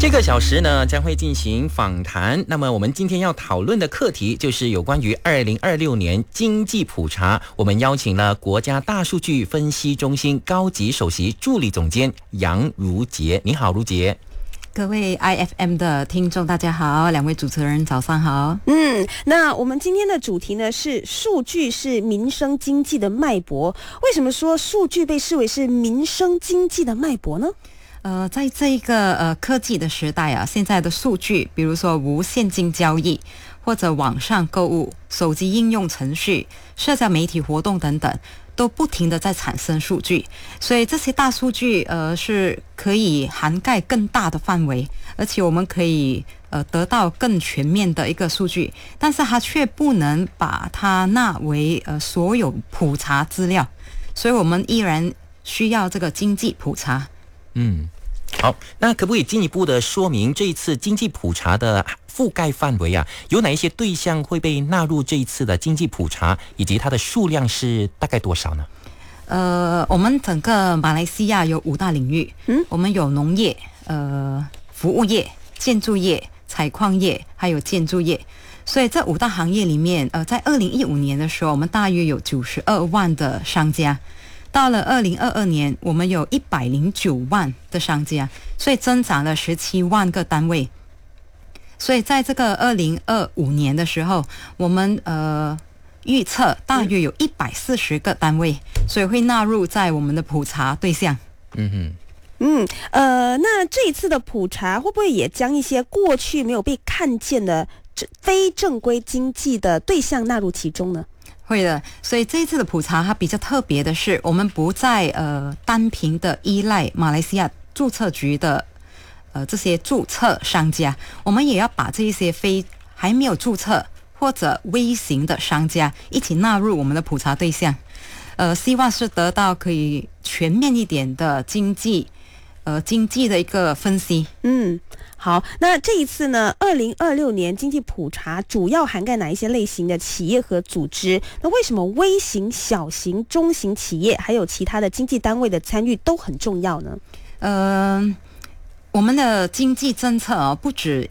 这个小时呢将会进行访谈，那么我们今天要讨论的课题就是有关于2026年经济普查。我们邀请了国家大数据分析中心高级首席助理总监杨如杰。你好，如杰。 各位 IFM 的听众大家好，两位主持人早上好。 那我们今天的主题呢是数据是民生经济的脉搏。为什么说数据被视为是民生经济的脉搏呢？ 在这个科技的时代啊，现在的数据，比如说无现金交易，或者网上购物、手机应用程序、社交媒体活动等等，都不停的在产生数据，所以这些大数据是可以涵盖更大的范围，而且我们可以得到更全面的一个数据，但是它却不能把它纳为所有普查资料，所以我们依然需要这个经济普查。 好，那可不可以进一步的说明这一次经济普查的覆盖范围啊？有哪一些对象会被纳入这一次的经济普查，以及它的数量是大概多少呢？ 我们整个马来西亚有5大领域，我们有农业、服务业、建筑业、采矿业，还有建筑业。所以这5大行业里面，在2015年的时候，我们大约有92万的商家。到了2022年，我们有109万的商家，所以增长了17万个单位。所以在这个2025年的时候，我们预测大约有140个单位，所以会纳入在我们的普查对象。 那这一次的普查会不会也将一些过去没有被看见的非正规经济的对象纳入其中呢？ 会的，所以这一次的普查它比较特别的是，我们不再单凭的依赖马来西亚注册局的这些注册商家，我们也要把这一些还没有注册或者微型的商家一起纳入我们的普查对象。希望是得到可以全面一点的经济的一个分析。 好，那这一次呢，2026年经济普查主要涵盖哪一些类型的企业和组织？那为什么微型、小型、中型企业还有其他的经济单位的参与都很重要呢？ 我们的经济政策不止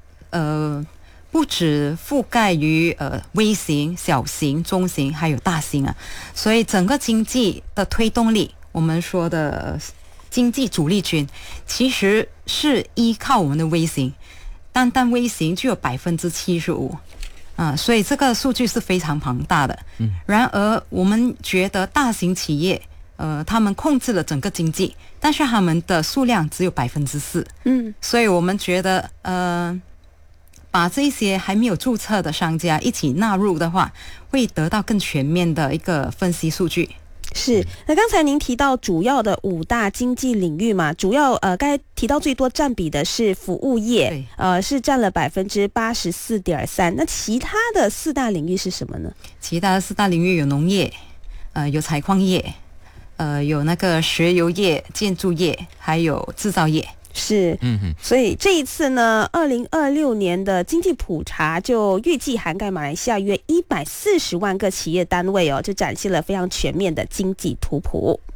覆盖于微型、小型、中型还有大型啊，所以整个经济的推动力，我们说的经济主力军其实是依靠我们的微型，单微型就有75%所以这个数据是非常庞大的。然而我们觉得大型企业他们控制了整个经济，但是他们的数量只有4%。所以我们觉得把这些还没有注册的商家一起纳入的话，会得到更全面的一个分析数据。 是，那刚才您提到主要的5大经济领域嘛，主要刚才提到最多占比的是服务业，是占了84.3%。那其他的4大领域是什么呢？ 其他的4大领域有农业，有采矿业，有那个石油业、建筑业，还有制造业。 是，所以这一次呢，2026年的经济普查就预计涵盖马来西亚约140万个企业单位就展现了非常全面的经济图谱。